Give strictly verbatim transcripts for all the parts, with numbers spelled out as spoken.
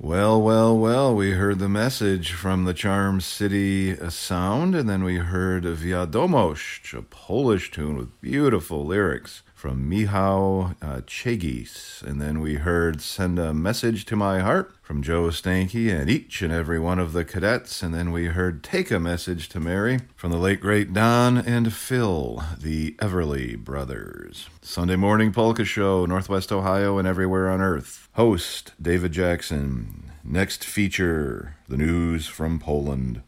Well, well, well, we heard the message from the Charm City Sound, and then we heard Wiadomość, a Polish tune with beautiful lyrics from Michał uh, Chegis. And then we heard Send a Message to My Heart from Joe Stanky and each and every one of the cadets. And then we heard Take a Message to Mary from the late great Don and Phil, the Everly Brothers. Sunday Morning Polka Show, Northwest Ohio and everywhere on earth. Host, David Jackson. Next feature, the news from Poland.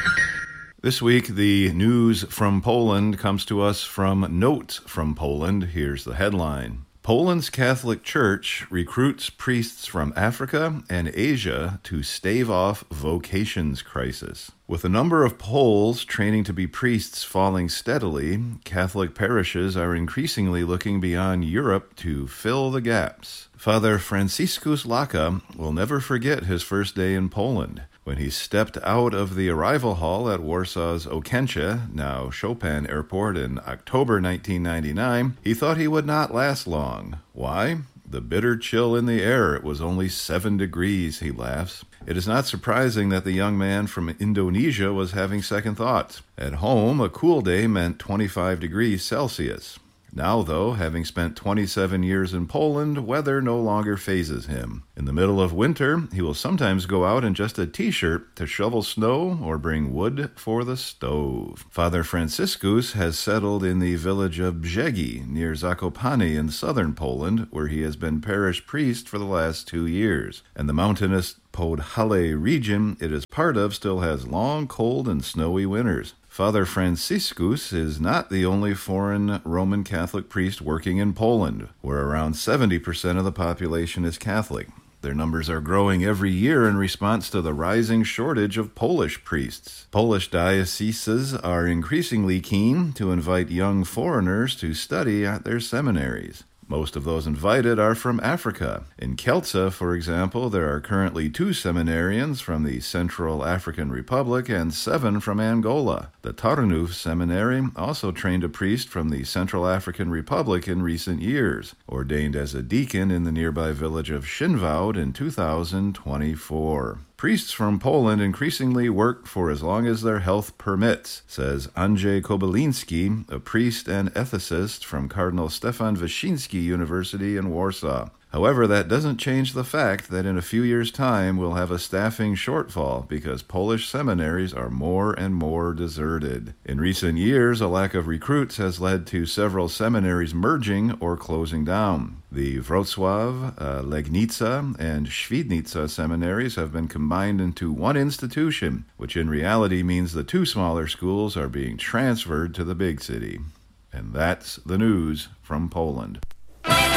This week, the news from Poland comes to us from Note from Poland. Here's the headline. Poland's Catholic Church recruits priests from Africa and Asia to stave off vocations crisis. With the number of Poles training to be priests falling steadily, Catholic parishes are increasingly looking beyond Europe to fill the gaps. Father Franciscus Laka will never forget his first day in Poland. When he stepped out of the arrival hall at Warsaw's Okęcie, now Chopin Airport, in October nineteen ninety-nine, he thought he would not last long. Why? The bitter chill in the air. It was only seven degrees, he laughs. It is not surprising that the young man from Indonesia was having second thoughts. At home, a cool day meant twenty-five degrees Celsius. Now, though, having spent twenty-seven years in Poland, weather no longer phases him. In the middle of winter, he will sometimes go out in just a t-shirt to shovel snow or bring wood for the stove. Father Franciscus has settled in the village of Brzegi, near Zakopane in southern Poland, where he has been parish priest for the last two years. And the mountainous Podhale region it is part of still has long, cold, and snowy winters. Father Franciscus is not the only foreign Roman Catholic priest working in Poland, where around seventy percent of the population is Catholic. Their numbers are growing every year in response to the rising shortage of Polish priests. Polish dioceses are increasingly keen to invite young foreigners to study at their seminaries. Most of those invited are from Africa. In Kielce, for example, there are currently two seminarians from the Central African Republic and seven from Angola. The Tarnów Seminary also trained a priest from the Central African Republic in recent years, ordained as a deacon in the nearby village of Szynwałd in two thousand twenty-four. Priests from Poland increasingly work for as long as their health permits, says Andrzej Kobyliński, a priest and ethicist from Cardinal Stefan Wyszyński University in Warsaw. However, that doesn't change the fact that in a few years' time we'll have a staffing shortfall because Polish seminaries are more and more deserted. In recent years, a lack of recruits has led to several seminaries merging or closing down. The Wrocław, uh, Legnica, and Świdnica seminaries have been combined into one institution, which in reality means the two smaller schools are being transferred to the big city. And that's the news from Poland.